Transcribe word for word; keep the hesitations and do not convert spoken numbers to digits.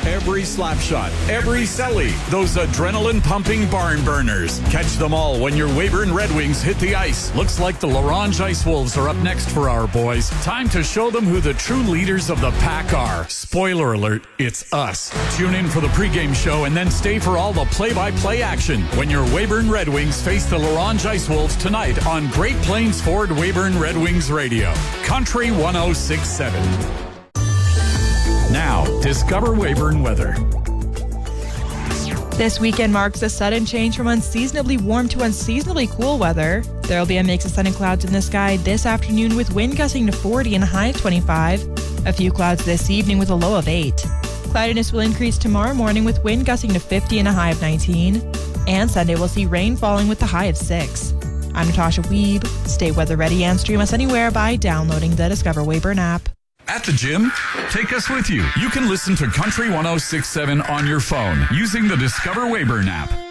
every slap shot, every celly, those adrenaline-pumping barn burners. Catch them all when your Weyburn Red Wings hit the ice. Looks like the L'Orange Ice Wolves are up next for our boys. Time to show them who the true leaders of the pack are. Spoiler alert, it's us. Tune in for the pregame show and then stay for all the play-by-play action when your Weyburn Red Wings face the L'Orange Ice Wolves tonight on Great Plains Ford Weyburn Red Wings Radio. Country one oh six point seven. Now, discover Weyburn weather. This weekend marks a sudden change from unseasonably warm to unseasonably cool weather. There will be a mix of sun and clouds in the sky this afternoon with wind gusting to forty and a high of twenty-five. A few clouds this evening with a low of eight. Cloudiness will increase tomorrow morning with wind gusting to fifty and a high of nineteen. And Sunday we'll see rain falling with a high of six. I'm Natasha Weeb. Stay weather ready and stream us anywhere by downloading the Discover Weyburn app. At the gym? Take us with you. You can listen to Country one oh six point seven on your phone using the Discover Weyburn app.